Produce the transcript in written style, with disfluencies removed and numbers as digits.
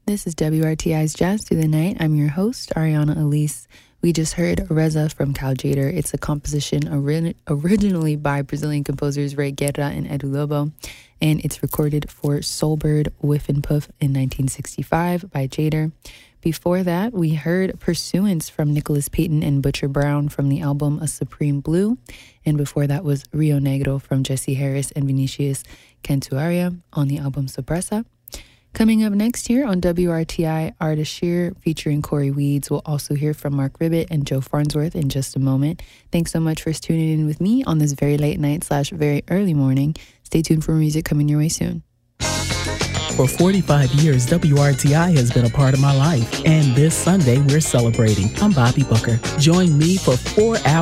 This is WRTI's Jazz Through the Night. I'm your host, Ariana Elise. We just heard Reza from Cal Tjader. It's a composition originally by Brazilian composers Ray Guerra and Edu Lobo, and it's recorded for Soulbird Whiff and Puff in 1965 by Tjader. Before that, we heard Pursuance from Nicholas Payton and Butcher Brown from the album A Supreme Blue, and before that was Rio Negro from Jesse Harris and Vinicius Cantuaria on the album Sorpresa. Coming up next here on WRTI, Artist Shear featuring Corey Weeds. We'll also hear from Mark Ribbett and Joe Farnsworth in just a moment. Thanks so much for tuning in with me on this very late night / very early morning. Stay tuned for music coming your way soon. For 45 years, WRTI has been a part of my life. And this Sunday, we're celebrating. I'm Bobby Booker. Join me for 4 hours